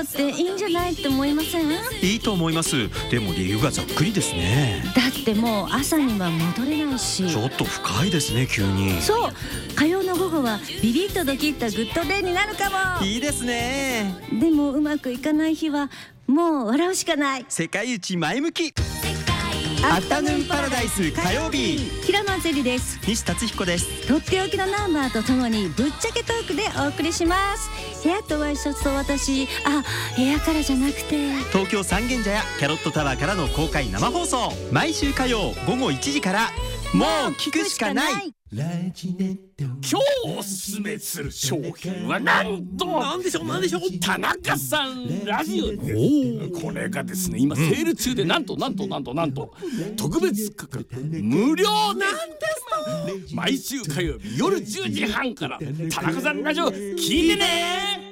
っていいんじゃないって思いません？ いいと思います。でも理由がざっくりですね。 だってもう朝には戻れないし。 ちょっと深いですね、急に。 そう、火曜の午後はビビッとドキッとグッドデーになるかも。 いいですね。 でもうまくいかない日はもう笑うしかない。 世界一前向きアフタヌーンパラダイス火曜日、 平野ゼリです。 西達彦です。 とっておきのナンバーとともにぶっちゃけトークでお送りします。部屋とワイシャツと私、部屋からじゃなくて東京三軒茶屋キャロットタワーからの公開生放送、毎週火曜午後1時から。もう聞くしかない。 今日おすすめする商品はなんでしょう田中さんラジオ。これがですね、今セール中でなんと特別価格無料なんです。毎週火曜日夜10時半から田中さんラジオ聞いてね。